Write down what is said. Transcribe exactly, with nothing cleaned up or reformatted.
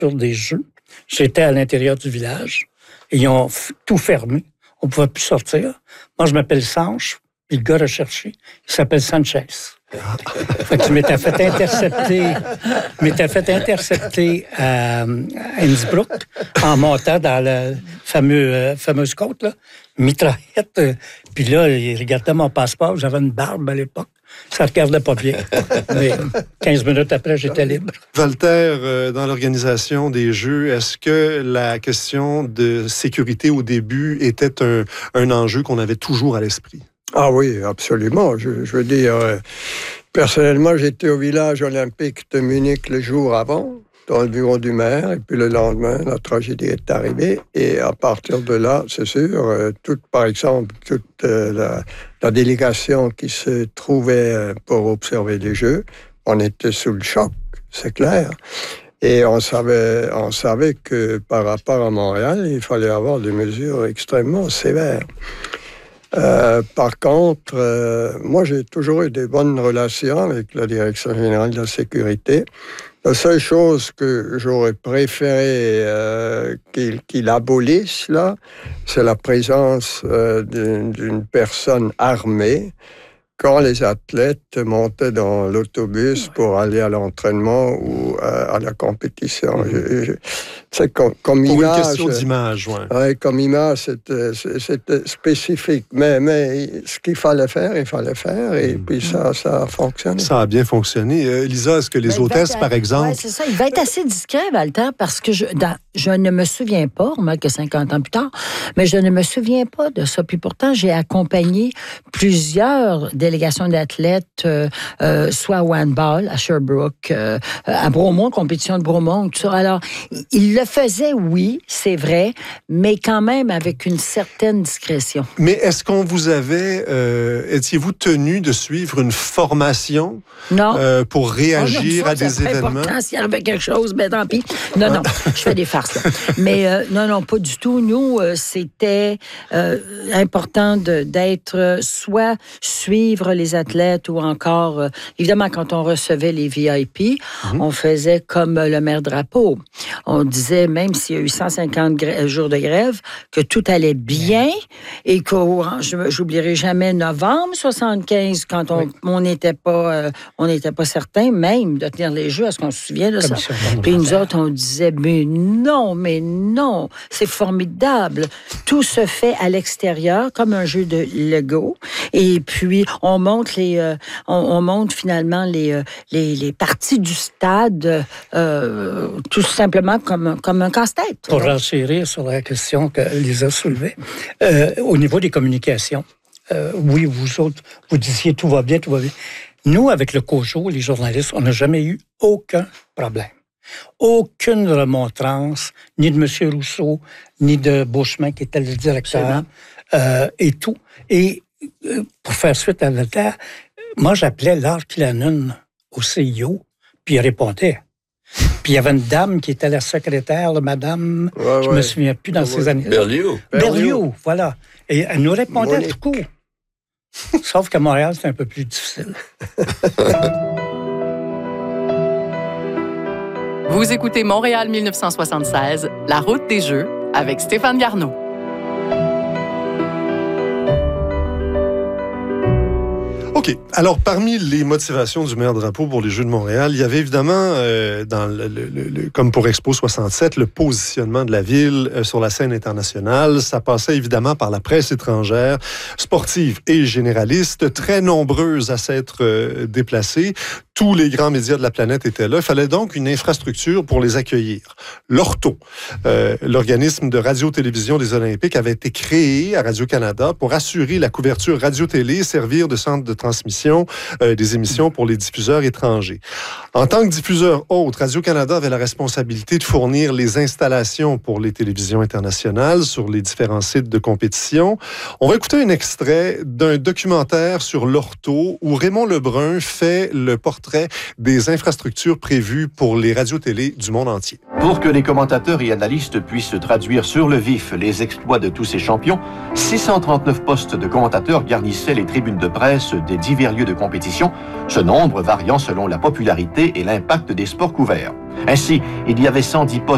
l'ouverture des Jeux. J'étais à l'intérieur du village. Et ils ont f- tout fermé. On ne pouvait plus sortir. Moi, je m'appelle Sanche. Puis le gars recherché, il s'appelle Sanchez. Fait que je m'étais fait intercepter, m'étais fait intercepter à, à Innsbruck en montant dans la fameux, euh, fameuse côte, là, mitraillette. Euh, puis là, il regardait mon passeport. J'avais une barbe à l'époque. Ça ne regardait pas bien. Mais quinze minutes après, j'étais libre. Walter, euh, dans l'organisation des Jeux, est-ce que la question de sécurité au début était un, un enjeu qu'on avait toujours à l'esprit? Ah oui, absolument. Je, je veux dire, euh, personnellement, j'étais au village olympique de Munich le jour avant, dans le bureau du maire, et puis le lendemain, la tragédie est arrivée. Et à partir de là, c'est sûr, euh, toute, par exemple, toute euh, la, la délégation qui se trouvait euh, pour observer les Jeux, on était sous le choc, c'est clair. Et on savait, on savait que par rapport à Montréal, il fallait avoir des mesures extrêmement sévères. Euh, par contre, euh, moi, j'ai toujours eu des bonnes relations avec la Direction générale de la sécurité. La seule chose que j'aurais préféré euh, qu'il, qu'il abolisse, là, c'est la présence euh, d'une, d'une personne armée quand les athlètes montaient dans l'autobus pour aller à l'entraînement ou à, à la compétition. Mm-hmm. Je, je, c'est comme, comme Pour image, une question d'image, oui. Ouais, comme image, c'était, c'était spécifique. Mais, mais ce qu'il fallait faire, il fallait faire. Et mm. puis ça, ça a fonctionné. Ça a bien fonctionné. Euh, Lisa, est-ce que les Mais hôtesses, être, par exemple... Oui, c'est ça. Il va être assez discret, Walter, parce que je, dans, je ne me souviens pas, remarque que cinquante ans plus tard, mais je ne me souviens pas de ça. Puis pourtant, j'ai accompagné plusieurs délégations d'athlètes, euh, euh, soit au handball, à Sherbrooke, euh, à Bromont, compétition de Bromont, tout ça. Alors, il le faisait, oui, c'est vrai, mais quand même avec une certaine discrétion. Mais est-ce qu'on vous avait... Euh, étiez-vous tenu de suivre une formation non. Euh, pour réagir oh, non, à des événements? Important. S'il y avait quelque chose, ben tant pis. Non, non, je fais des farces, là. Mais euh, non, non, pas du tout. Nous, euh, c'était euh, important de, d'être, soit suivre les athlètes ou encore, euh, évidemment, quand on recevait les V I P, mm-hmm. on faisait comme le maire Drapeau. On disait, même s'il y a eu cent cinquante grè- jours de grève, que tout allait bien et que, je, j'oublierai jamais, novembre soixante-quinze, quand on on n'était pas, euh, on n'était pas certain même de tenir les Jeux. Est-ce qu'on se souvient de ça? Puis nous autres, on disait, mais non, mais non, c'est formidable. Tout se fait à l'extérieur, comme un jeu de Lego. Et puis, on monte les, euh, on, on monte finalement les, euh, les, les parties du stade, euh, tout simplement comme, comme un casse-tête. Pour renchérir sur la question que Lisa soulevait, euh, au niveau des communications, euh, oui, vous autres, vous disiez tout va bien, tout va bien. Nous, avec le COJO, les journalistes, on n'a jamais eu aucun problème. Aucune remontrance, ni de M. Rousseau, ni de Beauchemin, qui était le directeur, euh, et tout. Et euh, pour faire suite à la terre, moi, j'appelais Lord Clannon au C I O, puis il répondait. Puis il y avait une dame qui était la secrétaire, là, madame, ouais, je ne ouais. me souviens plus dans ouais. ces années-là. Berlioz. Berlioz, voilà. Et elle nous répondait Monique. Tout court. Sauf qu'à Montréal, c'est un peu plus difficile. Vous écoutez Montréal dix-neuf cent soixante-seize, La route des Jeux, avec Stéphane Garneau. OK. Alors, parmi les motivations du maire Drapeau pour les Jeux de Montréal, il y avait évidemment, euh, dans le, le, le, comme pour Expo soixante-sept, le positionnement de la ville euh, sur la scène internationale. Ça passait évidemment par la presse étrangère, sportive et généraliste, très nombreuse à s'être euh, déplacée. Tous les grands médias de la planète étaient là. Il fallait donc une infrastructure pour les accueillir. L'Orto, euh, l'organisme de radio-télévision des Olympiques, avait été créé à Radio-Canada pour assurer la couverture radio-télé, servir de centre de transmission euh, des émissions pour les diffuseurs étrangers. En tant que diffuseur autre, Radio-Canada avait la responsabilité de fournir les installations pour les télévisions internationales sur les différents sites de compétition. On va écouter un extrait d'un documentaire sur l'Orto où Raymond Lebrun fait le portrait des infrastructures prévues pour les radios-télé du monde entier. Pour que les commentateurs et analystes puissent traduire sur le vif les exploits de tous ces champions, six cent trente-neuf postes de commentateurs garnissaient les tribunes de presse des divers lieux de compétition, ce nombre variant selon la popularité et l'impact des sports couverts. Ainsi, il y avait cent dix postes